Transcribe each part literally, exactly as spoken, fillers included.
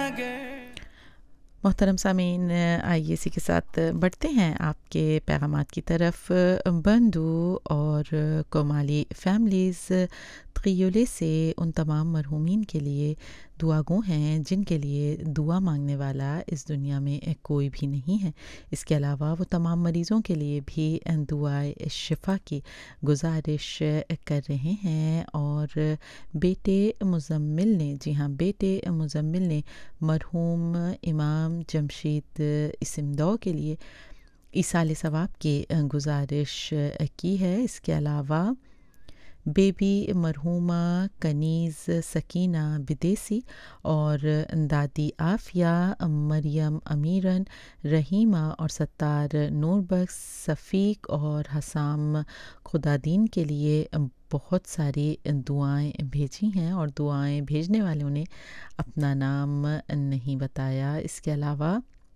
محترم سامعین، آئیے اسی کے ساتھ بڑھتے ہیں آپ کے پیغامات کی طرف۔ بندو اور کومالی فیملیز تقیولے سے ان تمام مرحومین کے لیے دعا گو ہیں جن کے لیے دعا مانگنے والا اس دنیا میں کوئی بھی نہیں ہے۔ اس کے علاوہ وہ تمام مریضوں کے لیے بھی دعائے شفا کی گزارش کر رہے ہیں۔ اور بیٹے مزمل نے جی ہاں بیٹے مزمل نے مرحوم امام جمشید اسمدو کے لیے ایصال ثواب کی گزارش کی ہے۔ اس کے علاوہ بیبی مرحومہ کنیز سکینہ بدیسی اور دادی عافیہ مریم امیرن رحیمہ اور ستار نور بخش شفیق اور حسام خدادین کے لیے بہت ساری دعائیں بھیجی ہیں، اور دعائیں بھیجنے والوں نے اپنا نام نہیں بتایا۔ اس کے علاوہ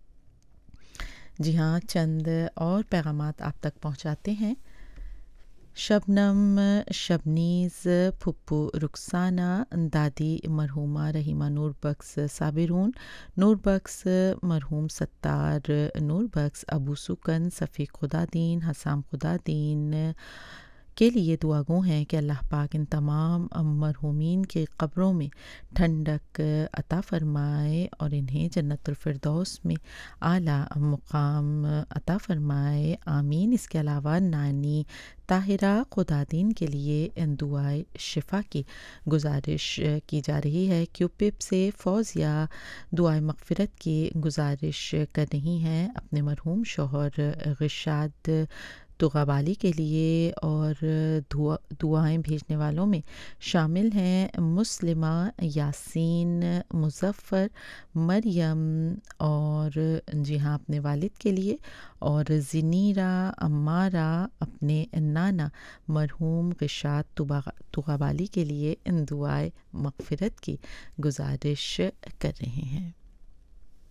جی ہاں چند اور پیغامات آپ تک پہنچاتے ہیں۔ شبنم شبنیز پھپھو رخسانہ دادی مرحومہ رحیمہ نور بخش صابرون نور بخش مرحوم ستار نور بخش ابو سکن شفیق خدادین حسام خدادین کے لیے دعا گو ہیں کہ اللہ پاک ان تمام مرحومین کے قبروں میں ٹھنڈک عطا فرمائے اور انہیں جنت الفردوس میں اعلیٰ مقام عطا فرمائے، آمین۔ اس کے علاوہ نانی طاہرہ خدادین کے لیے دعائے شفا کی گزارش کی جا رہی ہے۔ کیوپپ سے فوزیہ دعائے مغفرت کی گزارش کر رہی ہیں اپنے مرحوم شوہر غشاد طغابالی کے لیے، اور دعا دعائیں بھیجنے والوں میں شامل ہیں مسلمہ یاسین مظفر مریم اور جی ہاں اپنے والد کے لیے، اور زنیرہ امارہ اپنے نانا مرحوم غشاد طغابالی کے لیے دعائے مغفرت کی گزارش کر رہے ہیں۔